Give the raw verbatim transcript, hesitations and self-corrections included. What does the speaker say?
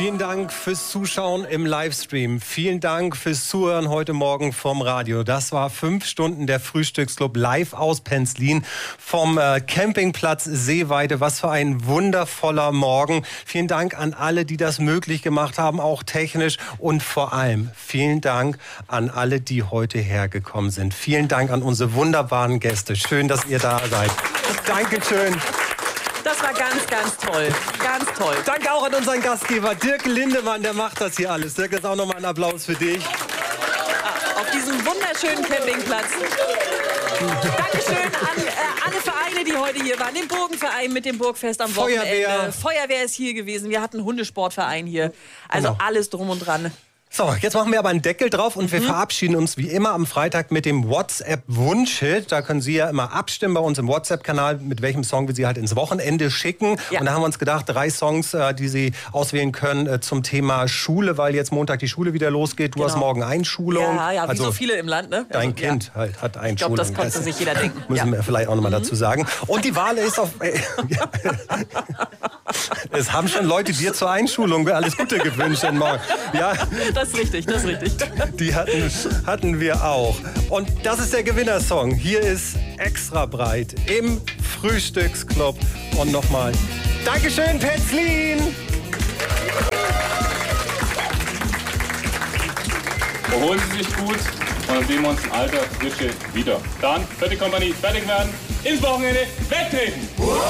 Vielen Dank fürs Zuschauen im Livestream. Vielen Dank fürs Zuhören heute Morgen vom Radio. Das war fünf Stunden der Frühstücksclub live aus Penzlin vom äh, Campingplatz Seeweide. Was für ein wundervoller Morgen. Vielen Dank an alle, die das möglich gemacht haben, auch technisch. Und vor allem vielen Dank an alle, die heute hergekommen sind. Vielen Dank an unsere wunderbaren Gäste. Schön, dass ihr da seid. Dankeschön. Das war ganz, ganz toll. Ganz toll. Danke auch an unseren Gastgeber Dirk Lindemann, der macht das hier alles. Dirk, ist auch nochmal ein Applaus für dich. Auf diesem wunderschönen Campingplatz. Dankeschön an äh, alle Vereine, die heute hier waren. Den Burgenverein mit dem Burgfest am Wochenende. Feuerwehr. Feuerwehr ist hier gewesen. Wir hatten einen Hundesportverein hier. Also Genau. alles drum und dran. So, jetzt machen wir aber einen Deckel drauf und wir mhm. verabschieden uns wie immer am Freitag mit dem WhatsApp-Wunschhit. Da können Sie ja immer abstimmen bei uns im WhatsApp-Kanal, mit welchem Song wir Sie halt ins Wochenende schicken. Ja. Und da haben wir uns gedacht, drei Songs, äh, die Sie auswählen können äh, zum Thema Schule, weil jetzt Montag die Schule wieder losgeht. Du genau. hast morgen Einschulung. Ja, ja, wie also, so viele im Land, ne? Dein also, Kind ja. halt hat Einschulung. Ich glaube, das konnte das sich jeder denken. Müssen ja. wir vielleicht auch nochmal mhm. dazu sagen. Und die Wahl ist auf... Äh, es haben schon Leute dir zur Einschulung alles Gute gewünscht. Ja. Das ist richtig, das ist richtig. Die hatten, hatten wir auch. Und das ist der Gewinnersong. Hier ist Extra breit im Frühstücksclub. Und nochmal Dankeschön, Penzlin! Erholen Sie sich gut und dann sehen wir uns in alter Frische wieder. Dann, vierte Kompanie, fertig werden, ins Wochenende, wegtreten!